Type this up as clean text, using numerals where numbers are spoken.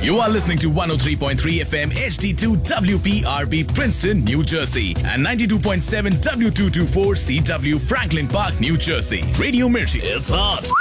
You are listening to 103.3 FM HD2 WPRP Princeton, New Jersey, and 92.7 W224 CW Franklin Park, New Jersey. Radio Mirchi. It's hot.